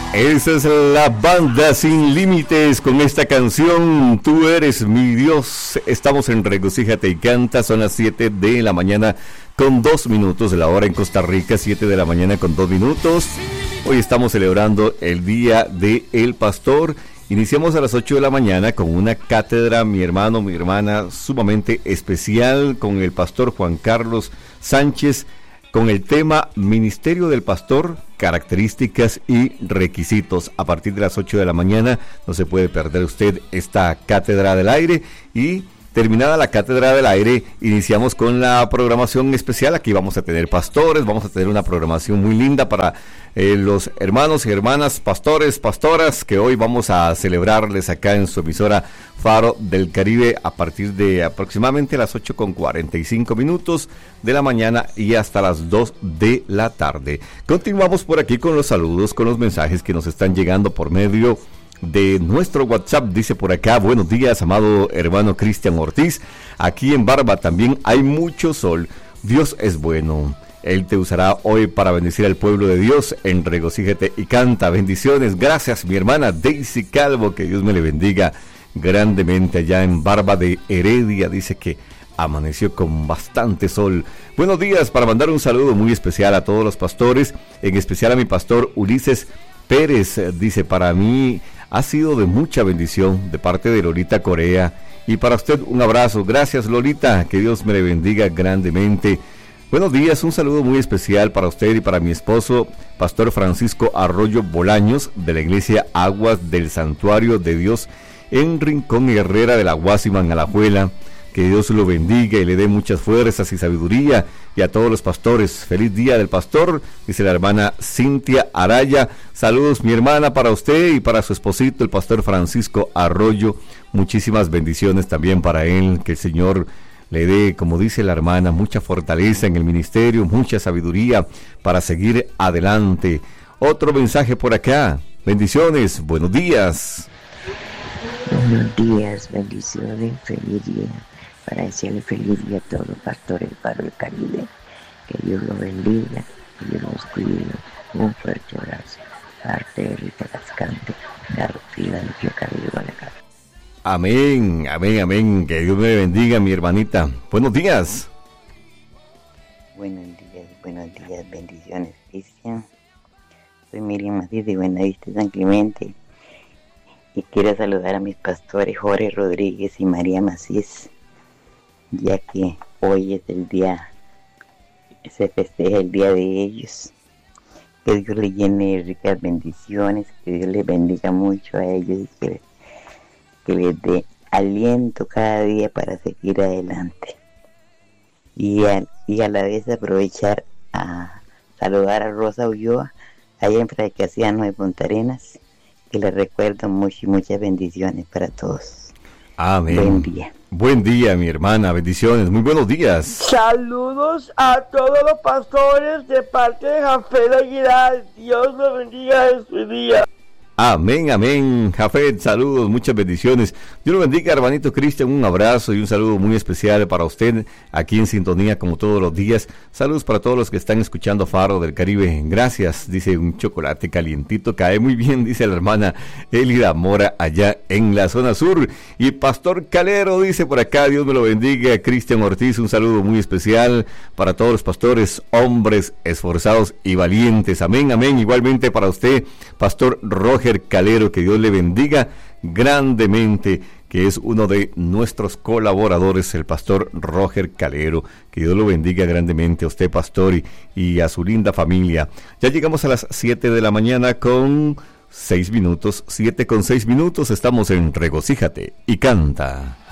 Esa es la banda Sin Límites con esta canción, Tú eres mi Dios. Estamos en Regocíjate y Canta, son las 7 de la mañana con 2 minutos, la hora en Costa Rica, 7 de la mañana con 2 minutos. Hoy estamos celebrando el Día del Pastor. Iniciamos a las 8 de la mañana con una cátedra, mi hermano, mi hermana, sumamente especial con el pastor Juan Carlos Sánchez, con el tema Ministerio del Pastor, características y requisitos. A partir de las 8 de la mañana no se puede perder usted esta cátedra del aire. Y terminada la cátedra del aire, iniciamos con la programación especial. Aquí vamos a tener pastores, vamos a tener una programación muy linda para los hermanos y hermanas, pastores, pastoras, que hoy vamos a celebrarles acá en su emisora Faro del Caribe a partir de aproximadamente las 8:45 de la mañana y hasta las 2 de la tarde. Continuamos por aquí con los saludos, con los mensajes que nos están llegando por medio de nuestro WhatsApp. Dice por acá: buenos días, amado hermano Cristian Ortiz. Aquí en Barba también hay mucho sol. Dios es bueno. Él te usará hoy para bendecir al pueblo de Dios en Regocíjate y Canta. Bendiciones. Gracias, mi hermana Daisy Calvo. Que Dios me le bendiga grandemente allá en Barba de Heredia. Dice que amaneció con bastante sol. Buenos días, para mandar un saludo muy especial a todos los pastores, en especial a mi pastor Ulises Pérez. Dice: para mí ha sido de mucha bendición de parte de Lolita Corea. Y para usted un abrazo. Gracias, Lolita. Que Dios me le bendiga grandemente. Buenos días, un saludo muy especial para usted y para mi esposo, Pastor Francisco Arroyo Bolaños, de la iglesia Aguas del Santuario de Dios en Rincón y Herrera de la Guásima, en Alajuela. Que Dios lo bendiga y le dé muchas fuerzas y sabiduría. Y a todos los pastores, feliz día del pastor, dice la hermana Cintia Araya. Saludos, mi hermana, para usted y para su esposito, el pastor Francisco Arroyo. Muchísimas bendiciones también para él. Que el Señor le dé, como dice la hermana, mucha fortaleza en el ministerio, mucha sabiduría para seguir adelante. Otro mensaje por acá. Bendiciones, buenos días. Buenos días, bendiciones, feliz día. Para decirle feliz día a todos los pastores para el Caribe. Que Dios los bendiga, que Dios los cuide. Un fuerte abrazo. Parte de Rita Cascante, la fila de Pio Caribe, Guanacaste. Amén, amén, amén. Que Dios me bendiga, mi hermanita. Buenos días. Buenos días, bendiciones, Cristian. Soy Miriam Macís de Buenavista, San Clemente. Y quiero saludar a mis pastores Jorge Rodríguez y María Macís, ya que hoy es el día, se festeja el día de ellos. Que Dios les llene de ricas bendiciones, que Dios les bendiga mucho a ellos y que les dé aliento cada día para seguir adelante. Y a la vez aprovechar a saludar a Rosa Ulloa, allá en Fray Casiano de Punta Arenas, que les recuerdo mucho y muchas bendiciones para todos. Amén. Buen día. Buen día, mi hermana, bendiciones, muy buenos días. Saludos a todos los pastores de parte de Jafet Aguilar. Dios los bendiga en su día. Amén, amén, Jafet, saludos, muchas bendiciones. Dios lo bendiga, hermanito Cristian, un abrazo y un saludo muy especial para usted, aquí en sintonía como todos los días. Saludos para todos los que están escuchando Faro del Caribe. Gracias, dice, un chocolate calientito, cae muy bien, dice la hermana Elida Mora, allá en la zona sur. Y Pastor Calero dice por acá: Dios me lo bendiga, Cristian Ortiz, un saludo muy especial para todos los pastores, hombres esforzados y valientes. Amén, amén, igualmente para usted, Pastor Roger Calero, que Dios le bendiga grandemente, que es uno de nuestros colaboradores, el pastor Roger Calero. Que Dios lo bendiga grandemente a usted, pastor, y a su linda familia. Ya llegamos a las 7 de la mañana con 6 minutos, 7 con 6 minutos, estamos en Regocíjate y Canta.